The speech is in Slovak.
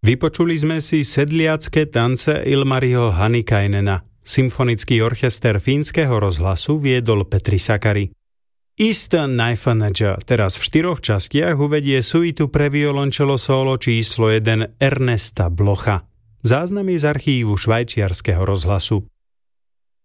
Vypočuli sme si sedliacké tance Ilmariho Hanikainena. Symfonický orchester Fínskeho rozhlasu viedol Petri Sakari. Eastern Knife-Manager teraz v 4 častiach uvedie suitu pre violončelo solo číslo 1 Ernesta Blocha. Záznam je z archívu švajčiarskeho rozhlasu.